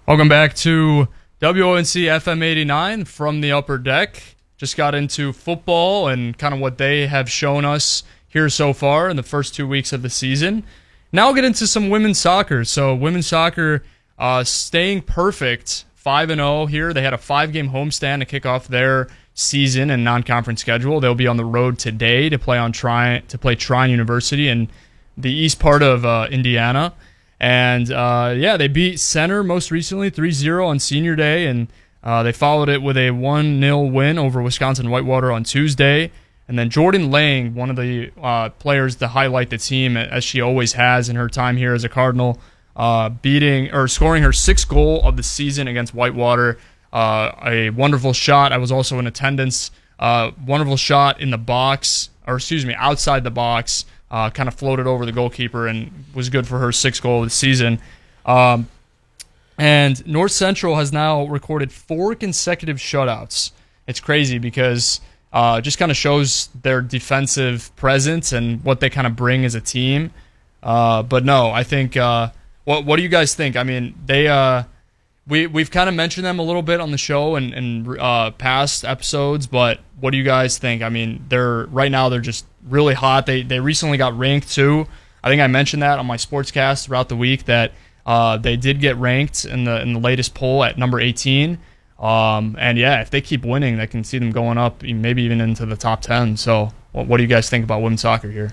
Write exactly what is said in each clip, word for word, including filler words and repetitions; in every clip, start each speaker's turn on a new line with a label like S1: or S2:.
S1: Welcome back to W O N C F M eighty-nine from the upper deck. Just got into football and kind of what they have shown us here so far in the first two weeks of the season. Now we'll get into some women's soccer. So women's soccer uh, staying perfect, five and oh here. They had a five-game homestand to kick off their season and non-conference schedule. They'll be on the road today to play on Trine to play Trine University in the east part of uh, Indiana. And, uh, yeah, they beat Center most recently three zero on Senior Day, and uh, they followed it with a one nil win over Wisconsin Whitewater on Tuesday. And then Jordan Lang, one of the uh, players to highlight the team, as she always has in her time here as a Cardinal, uh, beating or scoring her sixth goal of the season against Whitewater. Uh, a wonderful shot. I was also in attendance. Uh, wonderful shot in the box, or excuse me, outside the box. Uh, kind of floated over the goalkeeper and was good for her sixth goal of the season. Um, and North Central has now recorded four consecutive shutouts. It's crazy because uh, it just kind of shows their defensive presence and what they kind of bring as a team. Uh, but no, I think uh, what what do you guys think? I mean, they uh, we we've kind of mentioned them a little bit on the show and and uh, past episodes, but what do you guys think? I mean, they're right now they're just really hot. They they recently got ranked too. I think I mentioned that on my sportscast throughout the week that uh, they did get ranked in the in the latest poll at number eighteen. Um, and yeah, if they keep winning, they can see them going up, maybe even into the top ten. So, what, what do you guys think about women's soccer here?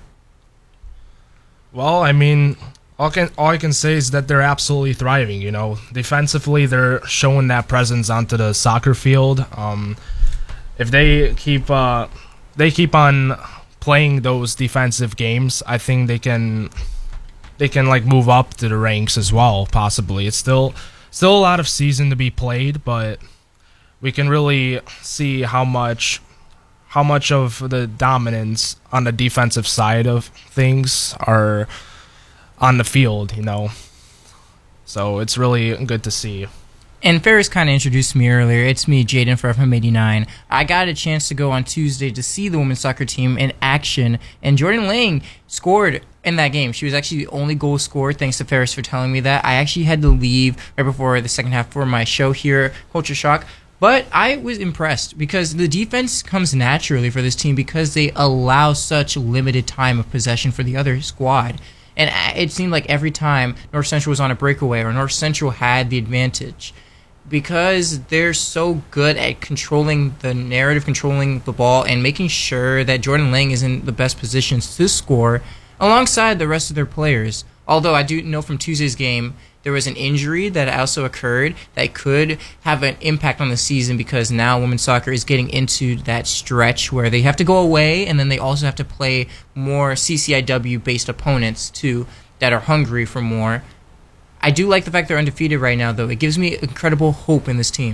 S2: Well, I mean, all can all I can say is that they're absolutely thriving. You know, defensively, they're showing that presence onto the soccer field. Um, if they keep uh, they keep on playing those defensive games, I think they can they can like move up to the ranks as well. Possibly, it's still still a lot of season to be played, but we can really see how much how much of the dominance on the defensive side of things are on the field. You know, so it's really good to see.
S3: And Ferris kind of introduced me earlier. It's me, Jaden from F M eighty-nine. I got a chance to go on Tuesday to see the women's soccer team in action, and Jordan Lang scored in that game. She was actually the only goal scored, thanks to Ferris for telling me that. I actually had to leave right before the second half for my show here, Culture Shock. But I was impressed because the defense comes naturally for this team because they allow such limited time of possession for the other squad. And it seemed like every time North Central was on a breakaway or North Central had the advantage, because they're so good at controlling the narrative, controlling the ball, and making sure that Jordan Lang is in the best positions to score alongside the rest of their players. Although I do know from Tuesday's game, there was an injury that also occurred that could have an impact on the season because now women's soccer is getting into that stretch where they have to go away and then they also have to play more C C I W-based opponents too that are hungry for more. I do like the fact they're undefeated right now, though. It gives me incredible hope in this team.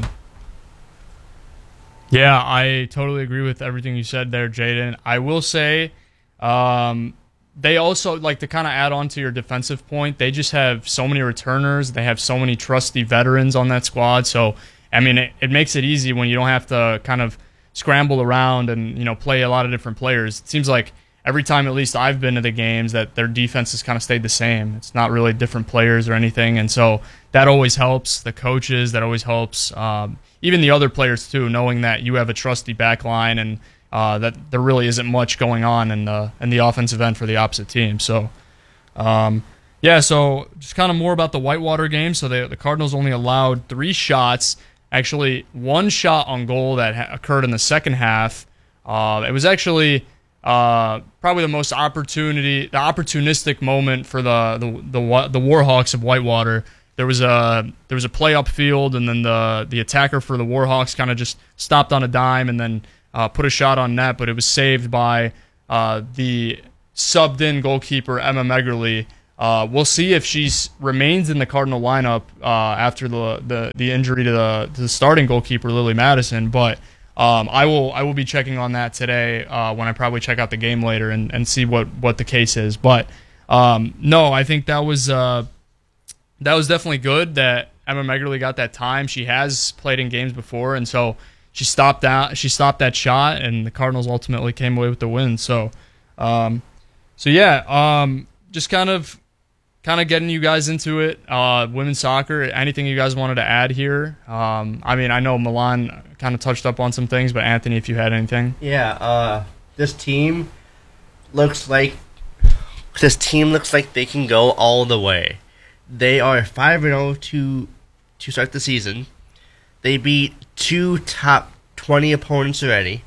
S1: Yeah, I totally agree with everything you said there, Jaden. I will say um, they also, like to kind of add on to your defensive point, they just have so many returners. They have so many trusty veterans on that squad. So, I mean, it, it makes it easy when you don't have to kind of scramble around and, you know, play a lot of different players. It seems like every time, at least I've been to the games, that their defense has kind of stayed the same. It's not really different players or anything, and so that always helps. The coaches, that always helps. Um, even the other players, too, knowing that you have a trusty back line and uh, that there really isn't much going on in the, in the offensive end for the opposite team. So, um, yeah, so just kind of more about the Whitewater game. So they, the Cardinals only allowed three shots, actually one shot on goal that ha- occurred in the second half. Uh, it was actually... Uh, probably the most opportunity, the opportunistic moment for the the the, the Warhawks of Whitewater. There was a there was a play upfield, and then the the attacker for the Warhawks kind of just stopped on a dime and then uh, put a shot on net, but it was saved by uh, the subbed-in goalkeeper Emma Megerly. Uh, we'll see if she remains in the Cardinal lineup uh, after the, the the injury to the to the starting goalkeeper Lily Madison, but. Um, I will I will be checking on that today uh, when I probably check out the game later and, and see what, what the case is. But um, no, I think that was uh, that was definitely good that Emma Megerly got that time. She has played in games before, and so she stopped that she stopped that shot, and the Cardinals ultimately came away with the win. So, um, so yeah, um, just kind of kind of getting you guys into it. Uh, women's soccer. Anything you guys wanted to add here? Um, I mean, I know Milan kind of touched up on some things, but Anthony, if you had anything.
S4: Yeah, uh, this team looks like this team looks like they can go all the way. They are five and zero to to start the season. They beat two top twenty opponents already,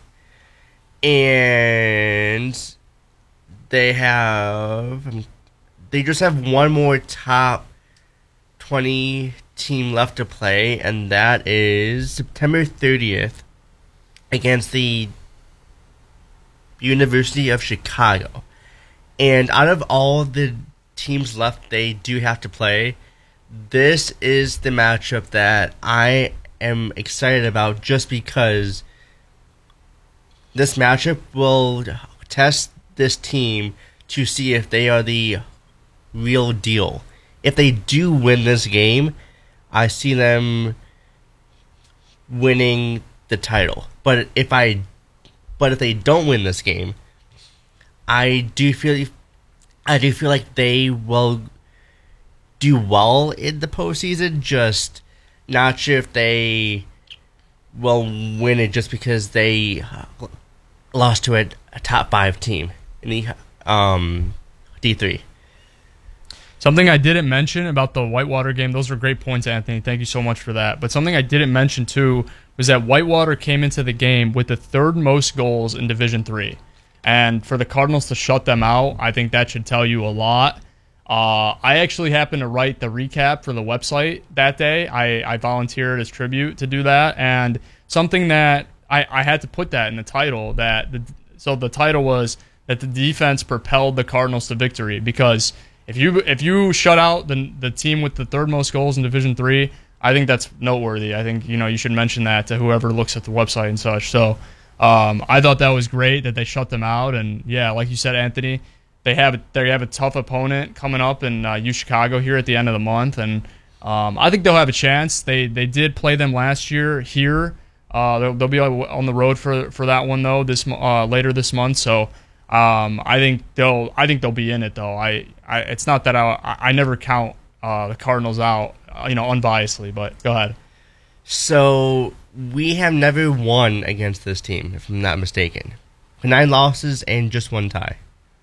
S4: and they have they just have one more top twenty team left to play, and that is September thirtieth against the University of Chicago. And out of all the teams left they do have to play, this is the matchup that I am excited about, just because this matchup will test this team to see if they are the real deal. If they do win this game, I see them winning the title. But if I but if they don't win this game, I do feel I do feel like they will do well in the postseason. Just not sure if they will win it, just because they lost to a, a top five team in the um, D three.
S1: Something I didn't mention about the Whitewater game, those were great points, Anthony. Thank you so much for that. But something I didn't mention, too, was that Whitewater came into the game with the third most goals in Division three. And for the Cardinals to shut them out, I think that should tell you a lot. Uh, I actually happened to write the recap for the website that day. I, I volunteered as tribute to do that. And something that I, I had to put that in the title. That the, so the title was that the defense propelled the Cardinals to victory, because If you if you shut out the the team with the third most goals in Division Three, I think that's noteworthy. I think you know you should mention that to whoever looks at the website and such. So um, I thought that was great that they shut them out. And yeah, like you said, Anthony, they have they have a tough opponent coming up in uh, U Chicago here at the end of the month, and um, I think they'll have a chance. They they did play them last year here. Uh, they'll, they'll be on the road for for that one though this uh, later this month. So. Um, I think they'll. I think they'll be in it though. I. I it's not that I. I never count uh, the Cardinals out. Uh, you know, unbiasedly. But go ahead.
S4: So we have never won against this team, if I'm not mistaken. Nine losses and just one tie.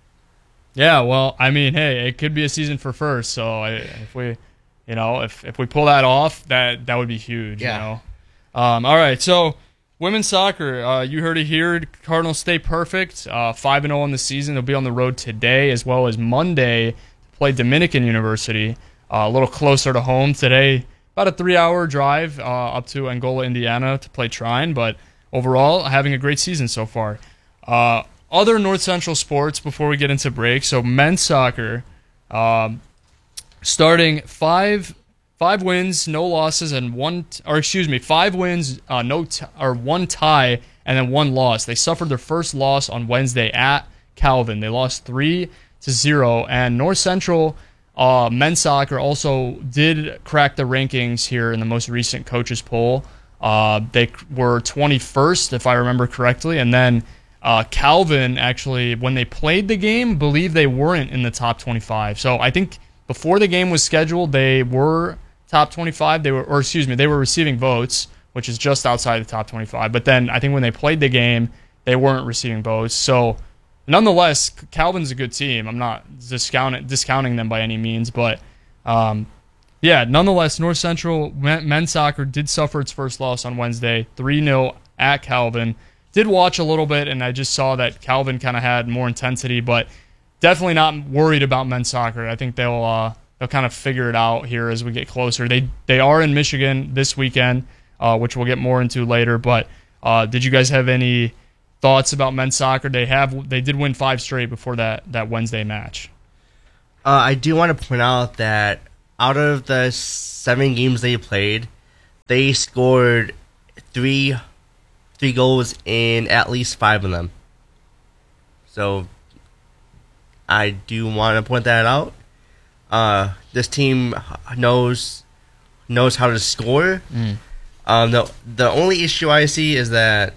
S1: Yeah. Well, I mean, hey, it could be a season for first. So I, if we, you know, if if we pull that off, that that would be huge.
S4: Yeah.
S1: You know. Um. All right. So. Women's soccer, uh, you heard it here. Cardinals stay perfect, uh, five and zero on the season. They'll be on the road today as well as Monday to play Dominican University, uh, a little closer to home today. About a three-hour drive uh, up to Angola, Indiana, to play Trine. But overall, having a great season so far. Uh, other North Central sports before we get into break. So men's soccer, um, starting five. Five wins, no losses, and one, t- or excuse me, five wins, uh, no, t- or one tie, and then one loss. They suffered their first loss on Wednesday at Calvin. They lost three to zero. And North Central uh, men's soccer also did crack the rankings here in the most recent coaches poll. Uh, they were twenty-first, if I remember correctly, and then uh, Calvin actually, when they played the game, believed they weren't in the top twenty-five. So I think before the game was scheduled, they were top twenty-five, they were, or excuse me, they were receiving votes, which is just outside the top twenty-five. But then I think when they played the game, they weren't receiving votes. So, nonetheless, Calvin's a good team. I'm not discounting discounting them by any means, but um, yeah, nonetheless, North Central men's soccer did suffer its first loss on Wednesday, three nil at Calvin. Did watch a little bit, and I just saw that Calvin kind of had more intensity, but definitely not worried about men's soccer. I think they'll. Uh, They'll kind of figure it out here as we get closer. They they are in Michigan this weekend, uh, which we'll get more into later. But uh, did you guys have any thoughts about men's soccer? They have they did win five straight before that, that Wednesday match.
S4: Uh, I do want to point out that out of the seven games they played, they scored three three goals in at least five of them. So I do want to point that out. Uh, this team knows knows how to score. Mm. Um, the the only issue I see is that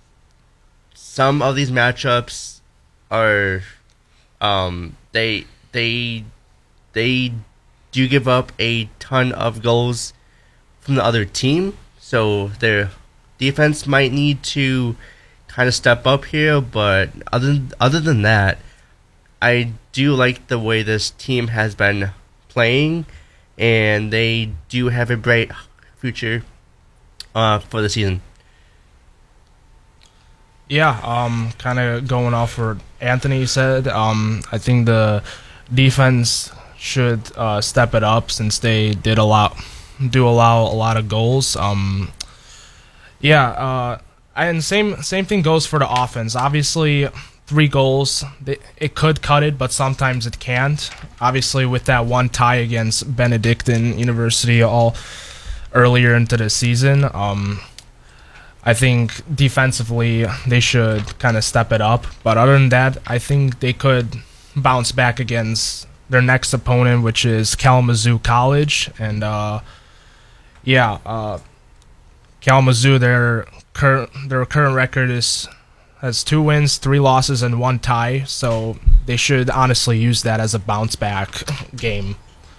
S4: some of these matchups are, um, they they they do give up a ton of goals from the other team, so their defense might need to kind of step up here. But other other than that, I do like the way this team has been playing, and they do have a bright future uh, for the season.
S2: Yeah, um, kind of going off what Anthony said. Um, I think the defense should uh, step it up since they did allow do allow a lot of goals. Um, yeah, uh, and same same thing goes for the offense. Obviously, three goals they, it could cut it, but sometimes it can't. Obviously, with that one tie against Benedictine University all earlier into the season. Um, I think defensively they should kind of step it up. But other than that, I think they could bounce back against their next opponent, which is Kalamazoo College. And, uh, yeah, uh, Kalamazoo, their, cur- their current record is has two wins, three losses, and one tie. So they should honestly use that as a bounce-back game.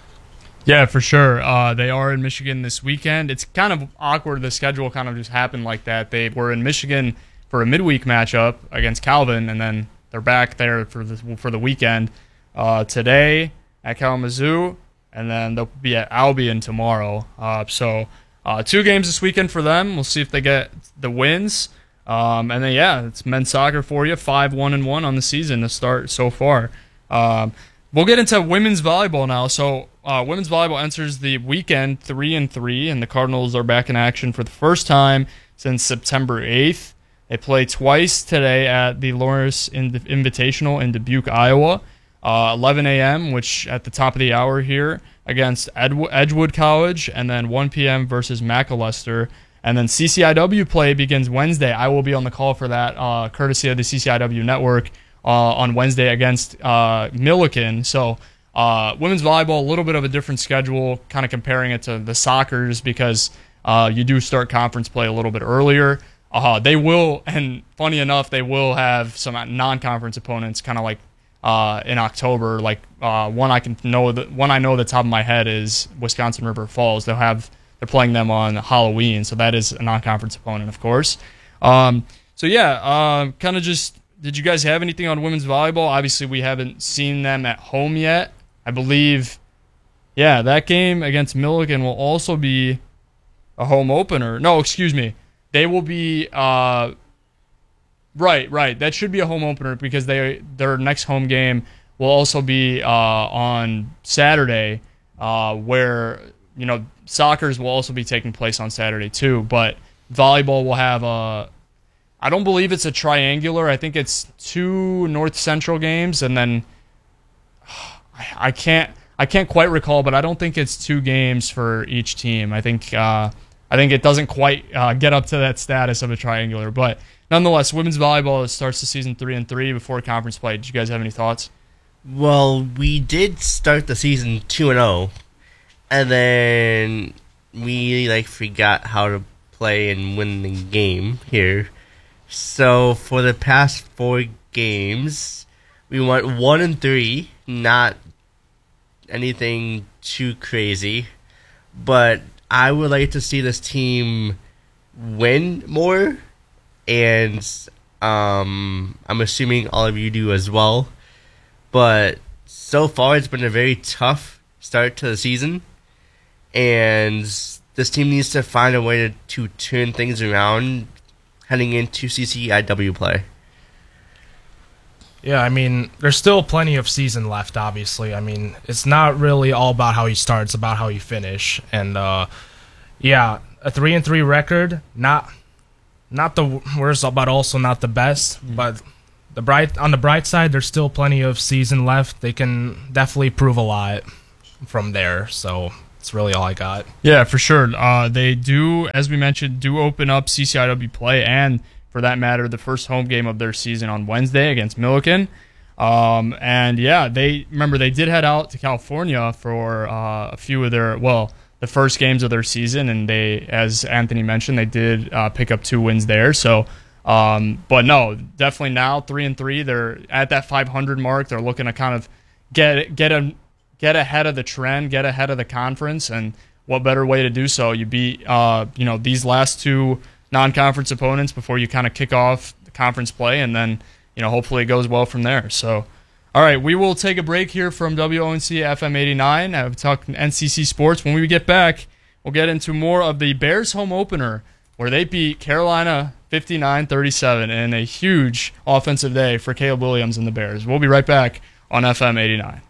S1: Yeah, for sure. Uh, they are in Michigan this weekend. It's kind of awkward. The schedule kind of just happened like that. They were in Michigan for a midweek matchup against Calvin, and then they're back there for the for the weekend uh, today at Kalamazoo, and then they'll be at Albion tomorrow. Uh, so uh, two games this weekend for them. We'll see if they get the wins. Um, and then yeah, it's men's soccer for you. Five one and one on the season to start so far. Um, we'll get into women's volleyball now. So. Uh, women's volleyball enters the weekend three and three, and the Cardinals are back in action for the first time since September eighth. They play twice today at the Lawrence Invitational in Dubuque, Iowa, uh, eleven a.m., which at the top of the hour here against Ed- Edgewood College, and then one p.m. versus McAlester. And then C C I W play begins Wednesday. I will be on the call for that, uh, courtesy of the C C I W network uh, on Wednesday against uh, Milliken. So. Uh, women's volleyball, a little bit of a different schedule, kind of comparing it to the soccer's because uh, you do start conference play a little bit earlier. Uh, they will, and funny enough, they will have some non-conference opponents, kind of like uh, in October. Like uh, one I can know, the one I know the top of my head is Wisconsin River Falls. They'll have they're playing them on Halloween, so that is a non-conference opponent, of course. Um, so yeah, uh, kind of just. Did you guys have anything on women's volleyball? Obviously, we haven't seen them at home yet. I believe, yeah, that game against Milligan will also be a home opener. No, excuse me. They will be, uh, right, right. That should be a home opener because they their next home game will also be uh, on Saturday, uh, where, you know, soccer's will also be taking place on Saturday too. But volleyball will have a, I don't believe it's a triangular. I think it's two North Central games and then, I can't I can't quite recall, but I don't think it's two games for each team. I think uh, I think it doesn't quite uh, get up to that status of a triangular. But nonetheless, women's volleyball starts the season three and three before conference play. Did you guys have any thoughts?
S4: Well, we did start the season two and zero, and then we like forgot how to play and win the game here. So for the past four games, we went one and three. Not anything too crazy, but I would like to see this team win more, and um, I'm assuming all of you do as well. But so far, it's been a very tough start to the season, and this team needs to find a way to, to turn things around heading into C C I W play.
S2: Yeah, I mean, there's still plenty of season left, obviously. I mean, it's not really all about how you start, it's about how you finish. And, uh, yeah, a three and three record, not not the worst, but also not the best. Mm. But the bright on the bright side, there's still plenty of season left. They can definitely prove a lot from there. So that's really all I got.
S1: Yeah, for sure. Uh, they do, as we mentioned, do open up C C I W play and, for that matter, the first home game of their season on Wednesday against Milliken. Um, and yeah, they remember they did head out to California for uh, a few of their, well, the first games of their season, and they, as Anthony mentioned, they did uh, pick up two wins there. So, um, but no, definitely now three and three. They're at that five hundred mark. They're looking to kind of get get a get ahead of the trend, get ahead of the conference, and what better way to do so? You beat, uh, you know, these last two non-conference opponents before you kind of kick off the conference play, and then, you know, hopefully it goes well from there. So, all right, we will take a break here from W O N C F M eighty-nine. I've talked N C C Sports. When we get back, we'll get into more of the Bears home opener, where they beat Carolina fifty-nine thirty-seven in a huge offensive day for Caleb Williams and the Bears. We'll be right back on F M eighty-nine.